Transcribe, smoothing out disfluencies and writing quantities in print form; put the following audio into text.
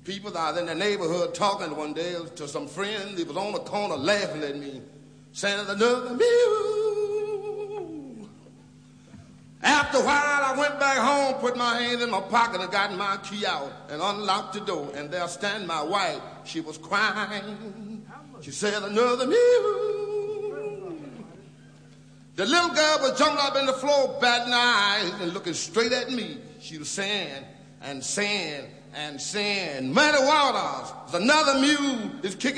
people that was in the neighborhood talking one day to some friends. They was on the corner laughing at me, saying another mew. After a while, I went back home, put my hand in my pocket, and got my key out and unlocked the door. And there stand my wife. She was crying. She said another mew. The little girl was jumping up in the floor, batting her eyes and looking straight at me. She was saying and saying and saying, Muddy Waters, another mule is kicking